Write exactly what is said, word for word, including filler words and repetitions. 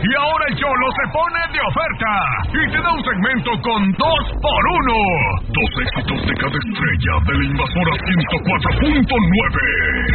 Y ahora el Cholo se pone de oferta y te da un segmento con dos por uno. Dos éxitos de cada estrella de la Invasora ciento cuatro punto nueve.